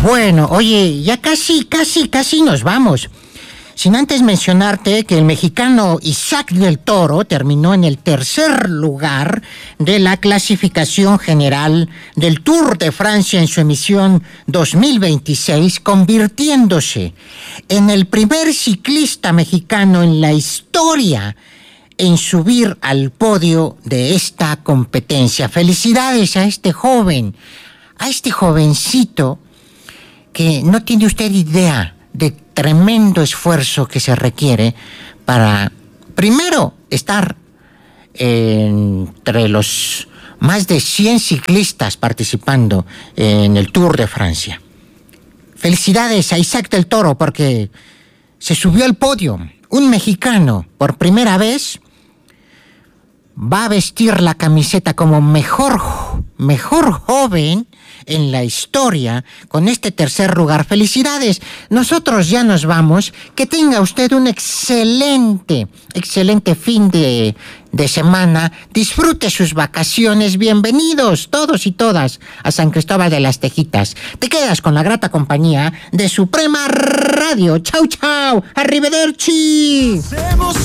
Bueno, oye, ya casi nos vamos. Sin antes mencionarte que el mexicano Isaac del Toro terminó en el tercer lugar de la clasificación general del Tour de Francia en su emisión 2026, convirtiéndose en el primer ciclista mexicano en la historia en subir al podio de esta competencia. Felicidades a este jovencito que no tiene usted idea de tremendo esfuerzo que se requiere para, primero, estar entre los más de 100 ciclistas participando en el Tour de Francia. Felicidades a Isaac del Toro porque se subió al podio. Un mexicano, por primera vez, va a vestir la camiseta como mejor joven en la historia con este tercer lugar. Felicidades. Nosotros ya nos vamos. Que tenga usted un excelente fin de semana. Disfrute sus vacaciones. Bienvenidos todos y todas a San Cristóbal de las Tejitas. Te quedas con la grata compañía de Suprema Radio. Chau, chau. Arrivederci.